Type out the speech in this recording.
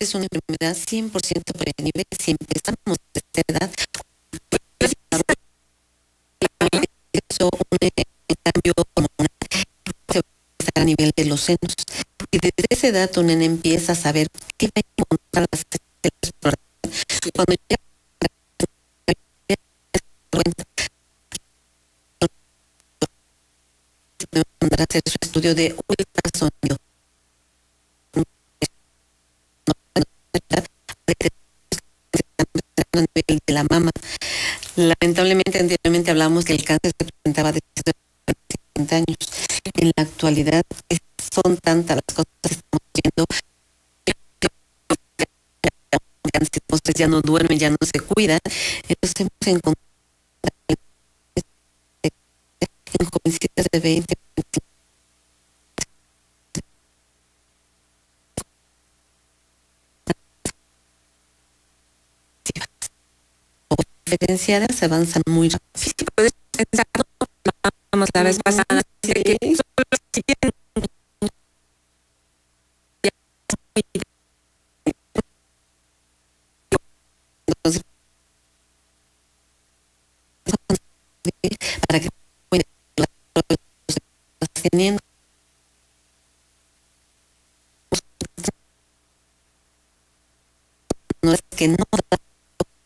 es una enfermedad 100% prevenible si empezamos a esta edad. Eso, un cambio hormonal se va a empezar a nivel de los senos. Y desde esa edad un nene empieza a saber qué va a encontrar las células. Cuando llega a mandar a hacer su estudio de ultrasonido a nivel de la mama. Lamentablemente, anteriormente hablamos que el cáncer se presentaba desde 50 años. En la actualidad son tantas las cosas que estamos viendo. Entonces ya no duermen, ya no se cuidan. Entonces hemos encontrado en jovencitas de 20, diferenciadas, avanzan muy rápido. Sí, puedes pensar, vamos la vez pasada, Sí. que solo si tienen Entonces, para que puedan teniendo no es que no da